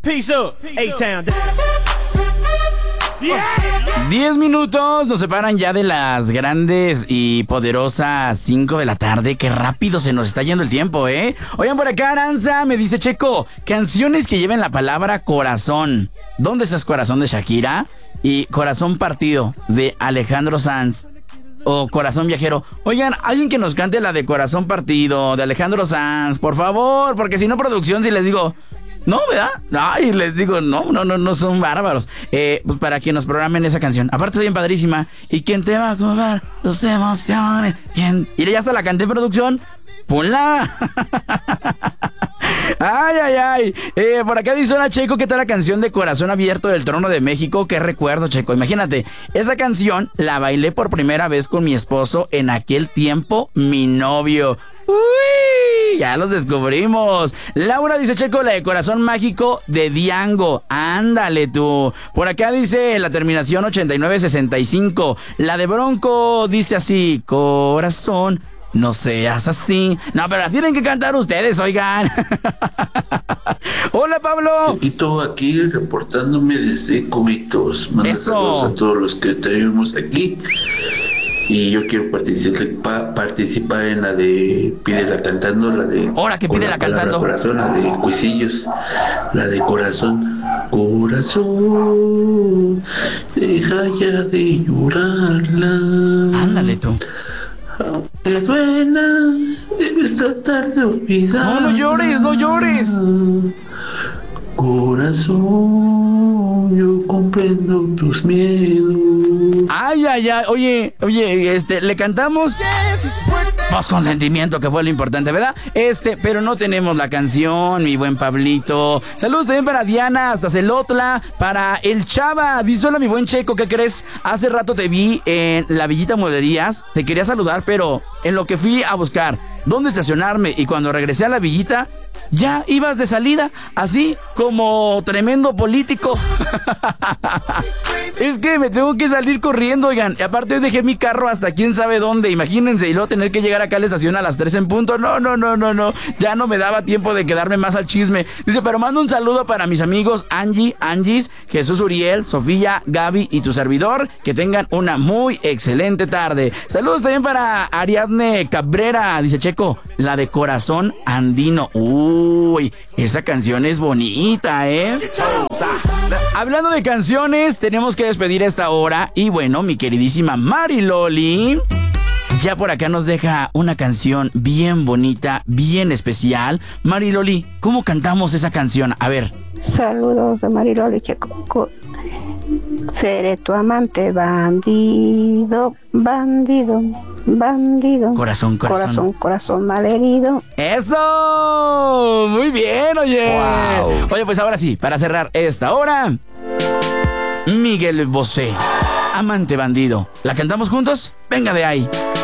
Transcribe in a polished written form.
Peace up, A-Town. 10 minutos nos separan ya de las grandes y poderosas 5 de la tarde. Qué rápido se nos está yendo el tiempo, ¿eh? Oigan, por acá Aranza me dice, Checo, canciones que lleven la palabra corazón. ¿Dónde estás, corazón, de Shakira? Y Corazón Partido, de Alejandro Sanz. O Corazón Viajero. Oigan, alguien que nos cante la de Corazón Partido, de Alejandro Sanz, por favor, porque si no, producción, si les digo... No, ¿verdad? Ay, les digo, no son bárbaros. Pues para que nos programen esa canción. Aparte, está bien padrísima. ¿Y quién te va a cobrar tus emociones? ¿Quién? Y ya hasta la canté, producción. ¡Ponla! ¡Ay! Por acá dice una Checo, ¿qué tal la canción de Corazón Abierto del Trono de México? ¡Qué recuerdo, Checo! Imagínate, esa canción la bailé por primera vez con mi esposo, en aquel tiempo, mi novio. ¡Uy! Ya los descubrimos. Laura dice, Checo, la de Corazón Mágico de Diango. Ándale tú. Por acá dice la terminación 8965. La de Bronco dice así: corazón, no seas así. No, pero la tienen que cantar ustedes, oigan. Hola, Pablo. Poquito aquí reportándome desde Cubitos. Manda saludos a todos los que estuvimos aquí. Y yo quiero participar en la de Pídela Cantando, la de... Ahora que Pídela Cantando. Corazón, la de Cuisillos, la de Corazón. Corazón, deja ya de llorarla. Ándale tú. Aunque duela, debes tratar de olvidar. No llores. Corazón, yo comprendo tus miedos. Ay. Oye, le cantamos pues con sentimiento, que fue lo importante, ¿verdad? Pero no tenemos la canción, mi buen Pablito. Saludos también para Diana, hasta Celotla, para el Chava. Dice, hola, mi buen Checo, ¿qué crees? Hace rato te vi en la Villita Mueblerías. Te quería saludar, pero en lo que fui a buscar dónde estacionarme y cuando regresé a la Villita, ya ibas de salida, así como tremendo político. Es que me tengo que salir corriendo, oigan. Y aparte dejé mi carro hasta quién sabe dónde, imagínense. Y luego tener que llegar acá a la estación a las 3 en punto. No. Ya no me daba tiempo de quedarme más al chisme. Dice, pero mando un saludo para mis amigos Angis, Jesús Uriel, Sofía, Gaby y tu servidor. Que tengan una muy excelente tarde. Saludos también para Ariadne Cabrera. Dice, Checo, la de Corazón Andino. Uy, esa canción es bonita, ¿eh? Hablando de canciones, tenemos que despedir a esta hora. Y bueno, mi queridísima Mariloli ya por acá nos deja una canción bien bonita, bien especial. Mariloli, ¿cómo cantamos esa canción? A ver. Saludos de Mariloli, Checo. Seré tu amante, bandido. Corazón malherido. ¡Eso! Muy bien, oye. Wow. Oye, pues ahora sí, para cerrar esta hora, Miguel Bosé, Amante Bandido. ¿La cantamos juntos? Venga de ahí.